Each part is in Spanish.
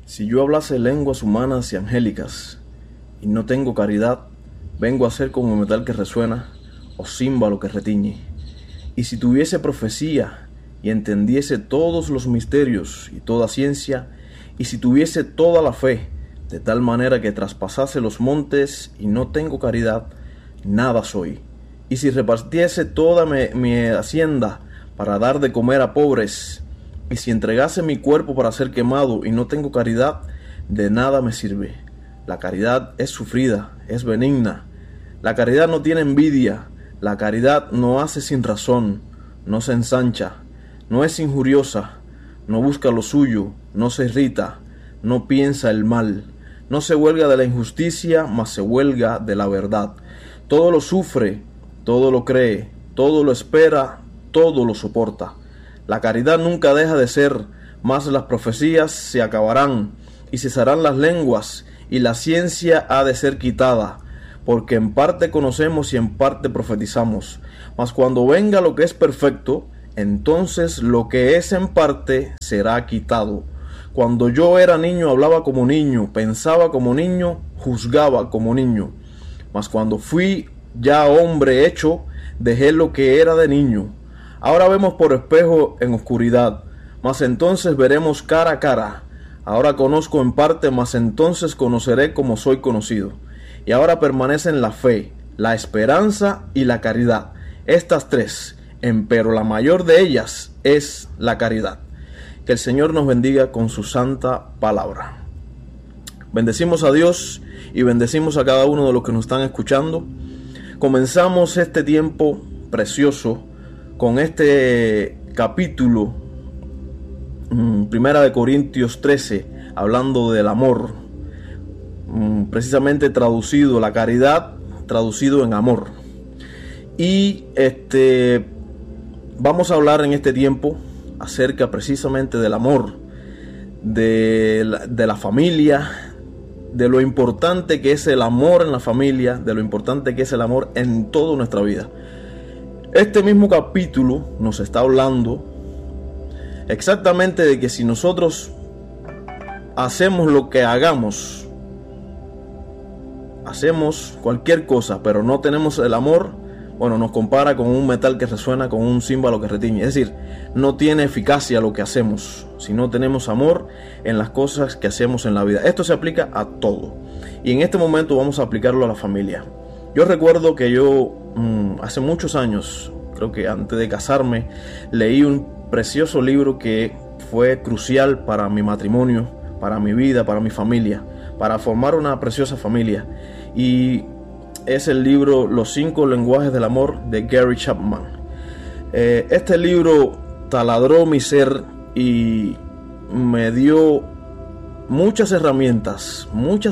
Si yo hablase lenguas humanas y angélicas, y no tengo caridad, vengo a ser como metal que resuena, o címbalo que retiñe. Y si tuviese profecía, y entendiese todos los misterios y toda ciencia, y si tuviese toda la fe, de tal manera que traspasase los montes, y no tengo caridad, nada soy. Y si repartiese toda mi hacienda para dar de comer a pobres, y si entregase mi cuerpo para ser quemado y no tengo caridad, de nada me sirve. La caridad es sufrida, es benigna. La caridad no tiene envidia. La caridad no hace sin razón, no se ensancha, no es injuriosa, no busca lo suyo, no se irrita, no piensa el mal, no se huelga de la injusticia, mas se huelga de la verdad. Todo lo sufre, todo lo cree, todo lo espera, todo lo soporta. La caridad nunca deja de ser, mas las profecías se acabarán, y cesarán las lenguas, y la ciencia ha de ser quitada, porque en parte conocemos y en parte profetizamos. Mas cuando venga lo que es perfecto, entonces lo que es en parte será quitado. Cuando yo era niño hablaba como niño, pensaba como niño, juzgaba como niño. Mas cuando fui ya hombre hecho, dejé lo que era de niño. Ahora vemos por espejo en oscuridad, mas entonces veremos cara a cara. Ahora conozco en parte, mas entonces conoceré como soy conocido. Y ahora permanecen la fe, la esperanza y la caridad. Estas tres, empero la mayor de ellas es la caridad. Que el Señor nos bendiga con su santa palabra. Bendecimos a Dios y bendecimos a cada uno de los que nos están escuchando. Comenzamos este tiempo precioso con este capítulo, Primera de Corintios 13, hablando del amor, precisamente traducido, la caridad traducido en amor. Y vamos a hablar en este tiempo acerca precisamente del amor, de la familia, de lo importante que es el amor en la familia, de lo importante que es el amor en toda nuestra vida. Este mismo capítulo nos está hablando exactamente de que si nosotros hacemos lo que hagamos, hacemos cualquier cosa, pero no tenemos el amor, bueno, nos compara con un metal que resuena, con un címbalo que retiñe. Es decir, no tiene eficacia lo que hacemos si no tenemos amor en las cosas que hacemos en la vida. Esto se aplica a todo. Y en este momento vamos a aplicarlo a la familia. Yo recuerdo que yo hace muchos años, creo que antes de casarme, leí un precioso libro que fue crucial para mi matrimonio, para mi vida, para mi familia, para formar una preciosa familia. Y es el libro Los 5 lenguajes del amor de Gary Chapman. Este libro taladró mi ser y me dio muchas herramientas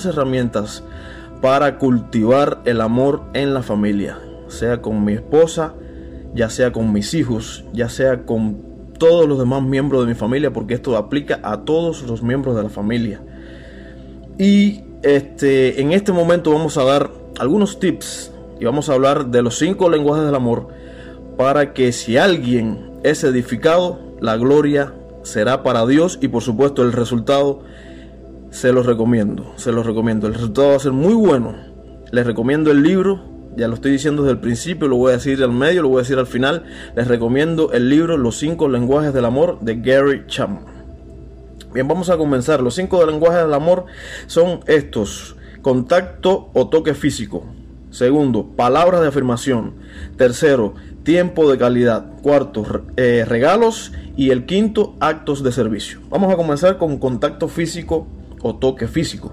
para cultivar el amor en la familia, sea con mi esposa, ya sea con mis hijos, ya sea con todos los demás miembros de mi familia, porque esto aplica a todos los miembros de la familia. Y en este momento vamos a dar algunos tips y vamos a hablar de los 5 lenguajes del amor, para que si alguien es edificado, la gloria será para Dios, y por supuesto el resultado se los recomiendo. El resultado va a ser muy bueno. Les recomiendo el libro, ya lo estoy diciendo desde el principio, lo voy a decir al medio, lo voy a decir al final. Les recomiendo el libro Los 5 lenguajes del amor de Gary Chapman. Bien, vamos a comenzar. Los 5 lenguajes del amor son estos: contacto o toque físico. Segundo, palabras de afirmación. Tercero, tiempo de calidad. Cuarto, regalos. Y el quinto, actos de servicio. Vamos a comenzar con contacto físico o toque físico.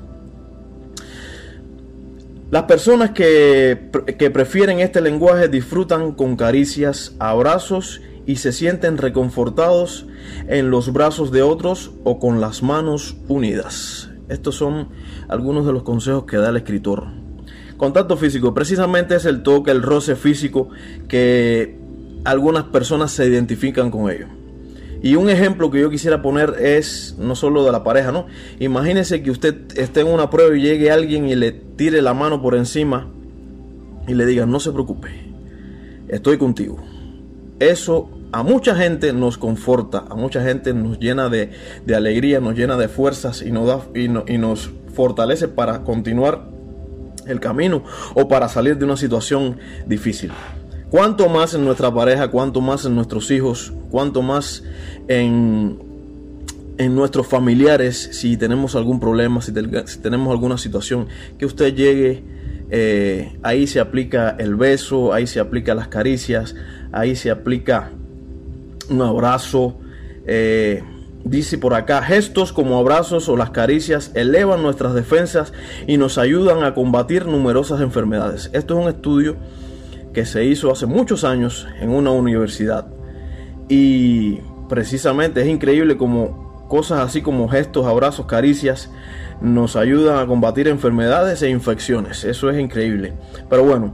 Las personas que prefieren este lenguaje disfrutan con caricias, abrazos y se sienten reconfortados en los brazos de otros o con las manos unidas. Estos son algunos de los consejos que da el escritor. Contacto físico, precisamente es el toque, el roce físico, que algunas personas se identifican con ello. Y un ejemplo que yo quisiera poner es no solo de la pareja, ¿no? Imagínese que usted esté en una prueba y llegue alguien y le tire la mano por encima y le diga: no se preocupe, estoy contigo. Eso a mucha gente nos conforta, a mucha gente nos llena de alegría, nos llena de fuerzas y nos fortalece para continuar el camino o para salir de una situación difícil. Cuanto más en nuestra pareja, cuanto más en nuestros hijos, cuanto más en nuestros familiares, si tenemos algún problema, si tenemos alguna situación, que usted llegue, ahí se aplica el beso, ahí se aplica las caricias, ahí se aplica un abrazo. Dice por acá, gestos como abrazos o las caricias elevan nuestras defensas y nos ayudan a combatir numerosas enfermedades. Esto es un estudio que se hizo hace muchos años en una universidad, y precisamente es increíble como cosas así como gestos, abrazos, caricias nos ayudan a combatir enfermedades e infecciones. Eso es increíble. Pero bueno,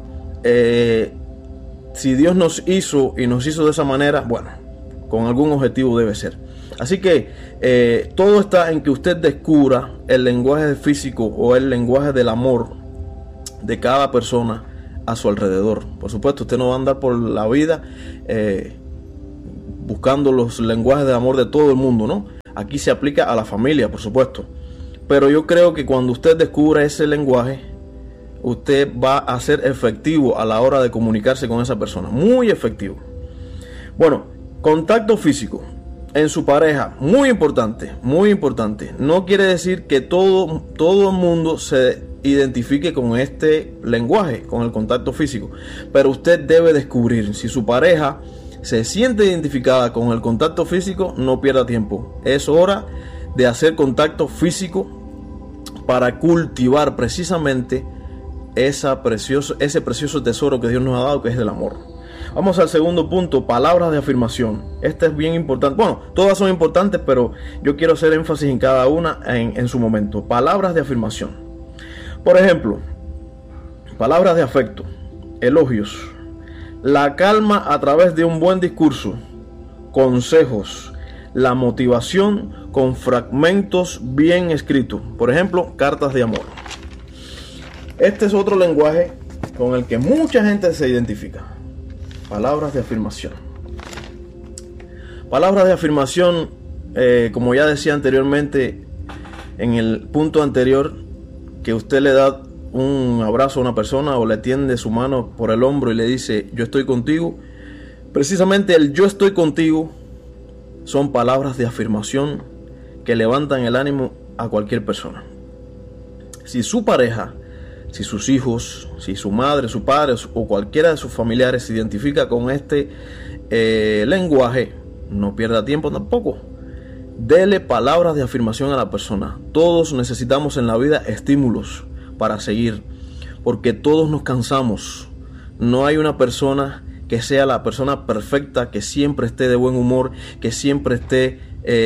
si Dios nos hizo y nos hizo de esa manera, bueno, con algún objetivo debe ser. Así que todo está en que usted descubra el lenguaje físico o el lenguaje del amor de cada persona a su alrededor. Por supuesto, usted no va a andar por la vida buscando los lenguajes de amor de todo el mundo, ¿no? Aquí se aplica a la familia, por supuesto. Pero yo creo que cuando usted descubra ese lenguaje, usted va a ser efectivo a la hora de comunicarse con esa persona. Muy efectivo. Bueno, contacto físico en su pareja, muy importante, muy importante. No quiere decir que todo el mundo se identifique con este lenguaje, con el contacto físico, pero usted debe descubrir si su pareja se siente identificada con el contacto físico. No pierda tiempo, es hora de hacer contacto físico para cultivar precisamente ese precioso tesoro que Dios nos ha dado, que es el amor. Vamos al segundo punto, palabras de afirmación. Este es bien importante. Bueno, todas son importantes, pero yo quiero hacer énfasis en cada una en su momento. Palabras de afirmación. Por ejemplo, palabras de afecto, elogios, la calma a través de un buen discurso, consejos, la motivación con fragmentos bien escritos. Por ejemplo, cartas de amor. Este es otro lenguaje con el que mucha gente se identifica. Palabras de afirmación. Palabras de afirmación, como ya decía anteriormente, en el punto anterior, que usted le da un abrazo a una persona o le tiende su mano por el hombro y le dice yo estoy contigo. Precisamente el yo estoy contigo son palabras de afirmación que levantan el ánimo a cualquier persona. Si su pareja, si sus hijos, si su madre, su padre o cualquiera de sus familiares se identifica con este lenguaje, no pierda tiempo tampoco. Dele palabras de afirmación a la persona. Todos necesitamos en la vida estímulos para seguir, porque todos nos cansamos. No hay una persona que sea la persona perfecta, que siempre esté de buen humor, que siempre esté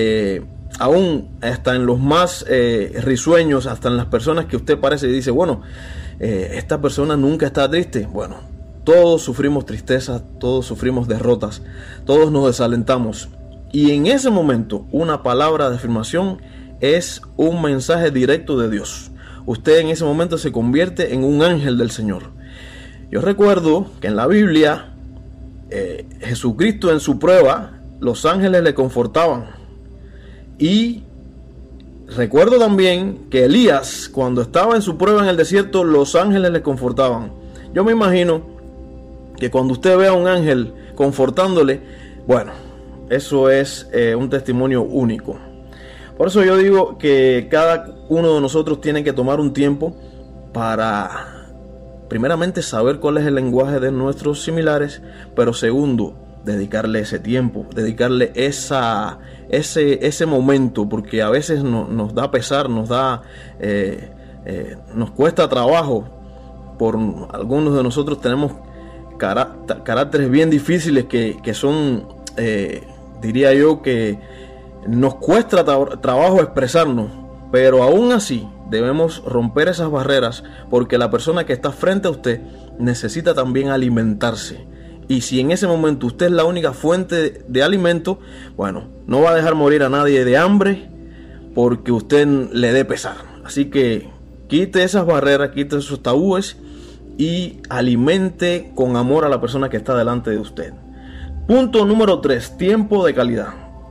aún hasta en los más risueños, hasta en las personas que usted parece y dice, bueno, esta persona nunca está triste. Bueno, todos sufrimos tristeza, todos sufrimos derrotas, todos nos desalentamos. Y en ese momento, una palabra de afirmación es un mensaje directo de Dios. Usted en ese momento se convierte en un ángel del Señor. Yo recuerdo que en la Biblia, Jesucristo en su prueba, los ángeles le confortaban. Y recuerdo también que Elías, cuando estaba en su prueba en el desierto, los ángeles le confortaban. Yo me imagino que cuando usted vea a un ángel confortándole, bueno, eso es un testimonio único. Por eso yo digo que cada uno de nosotros tiene que tomar un tiempo para, primeramente, saber cuál es el lenguaje de nuestros similares, pero segundo, dedicarle ese tiempo, dedicarle ese momento, porque a veces nos da pesar, nos cuesta trabajo. Por algunos de nosotros tenemos caracteres bien difíciles que son, diría yo, que nos cuesta trabajo expresarnos, pero aún así debemos romper esas barreras, porque la persona que está frente a usted necesita también alimentarse. Y si en ese momento usted es la única fuente de alimento, bueno, no va a dejar morir a nadie de hambre porque usted le dé pesar. Así que quite esas barreras, quite esos tabúes y alimente con amor a la persona que está delante de usted. Punto número 3, tiempo de calidad.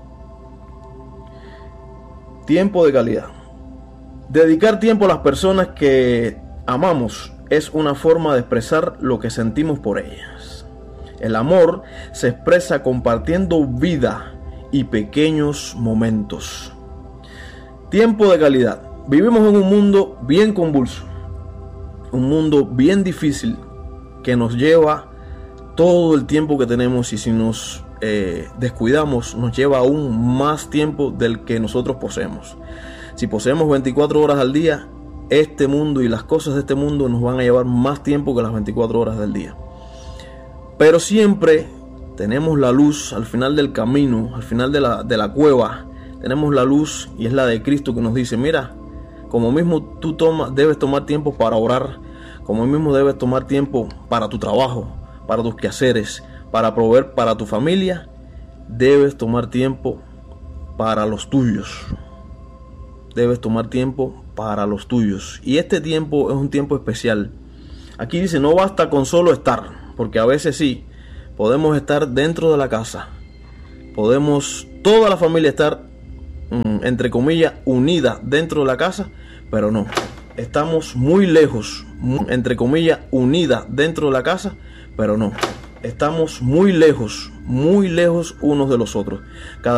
Tiempo de calidad. Dedicar tiempo a las personas que amamos es una forma de expresar lo que sentimos por ellas. El amor se expresa compartiendo vida y pequeños momentos. Tiempo de calidad. Vivimos en un mundo bien convulso, un mundo bien difícil que nos lleva todo el tiempo que tenemos, y si nos descuidamos nos lleva aún más tiempo del que nosotros poseemos. Si poseemos 24 horas al día, este mundo y las cosas de este mundo nos van a llevar más tiempo que las 24 horas del día. Pero siempre tenemos la luz al final del camino, al final de la cueva. Tenemos la luz, y es la de Cristo, que nos dice: mira, como mismo tú debes tomar tiempo para orar, como mismo debes tomar tiempo para tu trabajo, para tus quehaceres, para proveer para tu familia, debes tomar tiempo para los tuyos. Debes tomar tiempo para los tuyos. Y este tiempo es un tiempo especial. Aquí dice: no basta con solo estar, porque a veces sí, podemos estar dentro de la casa. Podemos toda la familia estar, entre comillas, unida dentro de la casa, pero no. Estamos muy lejos, entre comillas, unida dentro de la casa, pero no. Estamos muy lejos unos de los otros.